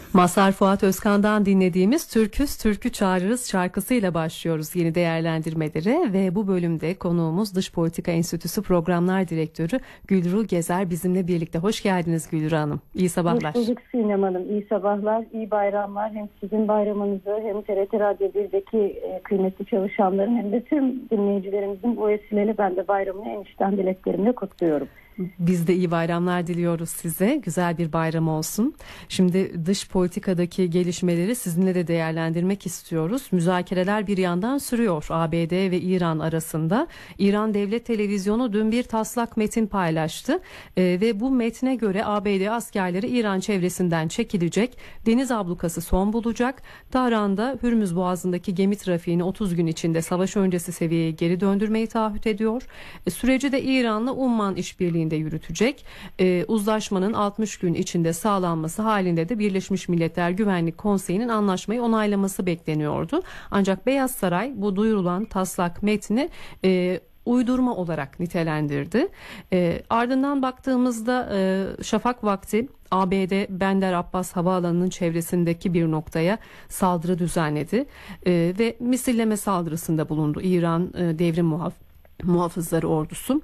Mazhar Fuat Özkan'dan dinlediğimiz Türküz Türkü Çağırırız şarkısıyla başlıyoruz yeni değerlendirmeleri ve bu bölümde konuğumuz Dış Politika Enstitüsü Programlar Direktörü Gülru Gezer bizimle birlikte. Hoş geldiniz Gülru Hanım. İyi sabahlar. Hoş bulduk Sinem Hanım. İyi sabahlar, iyi bayramlar. Hem sizin bayramınızı hem TRT Radyo 1'deki kıymetli çalışanların hem de tüm dinleyicilerimizin bu vesileyle ben de bayramını en içten dileklerimle kutluyorum. Biz de iyi bayramlar diliyoruz size. Güzel bir bayram olsun. Şimdi dış politikadaki gelişmeleri sizinle de değerlendirmek istiyoruz. Müzakereler bir yandan sürüyor ABD ve İran arasında. İran Devlet Televizyonu dün bir taslak metin paylaştı. Ve bu metne göre ABD askerleri İran çevresinden çekilecek. Deniz ablukası son bulacak. Tahran'da Hürmüz Boğazı'ndaki gemi trafiğini 30 gün içinde savaş öncesi seviyeye geri döndürmeyi taahhüt ediyor. Süreci de İran'la Umman işbirliğinde yürütecek. Uzlaşmanın 60 gün içinde sağlanması halinde de Birleşmiş Milletler Güvenlik Konseyi'nin anlaşmayı onaylaması bekleniyordu. Ancak Beyaz Saray bu duyurulan taslak metni uydurma olarak nitelendirdi. Ardından baktığımızda şafak vakti ABD Bender Abbas Havaalanı'nın çevresindeki bir noktaya saldırı düzenledi ve misilleme saldırısında bulundu İran Devrim Muhafızları Ordusu.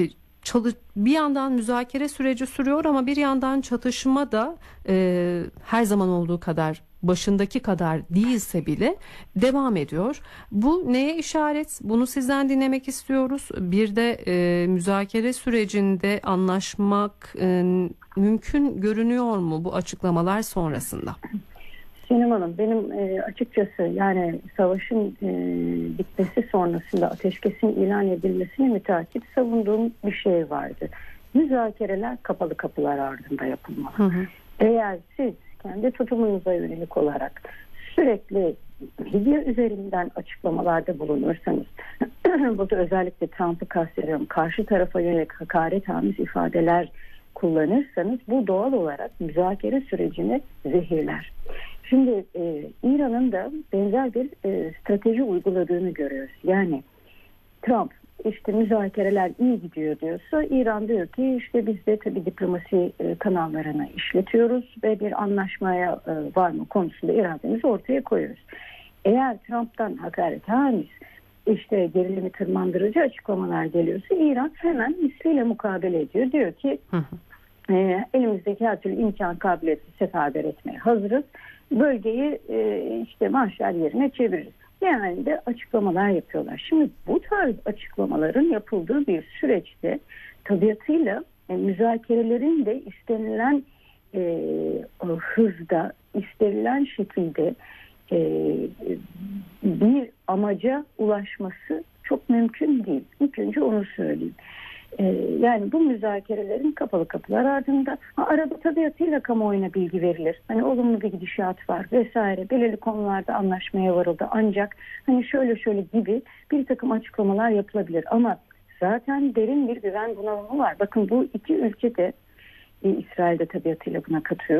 Bir yandan müzakere süreci sürüyor ama bir yandan çatışma da her zaman olduğu kadar başındaki kadar değilse bile devam ediyor. Bu neye işaret? Bunu sizden dinlemek istiyoruz. Bir de müzakere sürecinde anlaşmak mümkün görünüyor mu bu açıklamalar sonrasında? Sinem Hanım, benim açıkçası yani savaşın bitmesi sonrasında ateşkesin ilan edilmesine müteakip savunduğum bir şey vardı. Müzakereler kapalı kapılar ardında yapılmalı. Hı hı. Eğer siz kendi tutumunuza yönelik olarak sürekli medya üzerinden açıklamalarda bulunursanız, burada özellikle Trump'ı kastediyorum, karşı tarafa yönelik hakaretamiz ifadeler kullanırsanız bu doğal olarak müzakere sürecini zehirler. Şimdi İran'ın da benzer bir strateji uyguladığını görüyoruz. Yani Trump işte müzakereler iyi gidiyor diyorsa İran diyor ki işte biz de tabii diplomasi kanallarını işletiyoruz ve bir anlaşmaya varma konusunda irademizi ortaya koyuyoruz. Eğer Trump'tan hakaretamiz işte gerilimi tırmandırıcı açıklamalar geliyorsa İran hemen misliyle mukabele ediyor. Diyor ki elimizdeki her türlü imkan kabiliyeti seferber etmeye hazırız. Bölgeyi işte mahşer yerine çeviririz. Yani de açıklamalar yapıyorlar. Şimdi bu tarz açıklamaların yapıldığı bir süreçte tabiatıyla müzakerelerin de istenilen hızda, istenilen şekilde bir amaca ulaşması çok mümkün değil. İlk önce onu söyleyeyim. Yani bu müzakerelerin kapalı kapılar ardında arada tabiatıyla kamuoyuna bilgi verilir. Hani olumlu bir gidişat var vesaire. Belirli konularda anlaşmaya varıldı. Ancak hani şöyle gibi bir takım açıklamalar yapılabilir. Ama zaten derin bir güven bunalımı var. Bakın bu iki ülke de İsrail de tabiatıyla buna katıyor.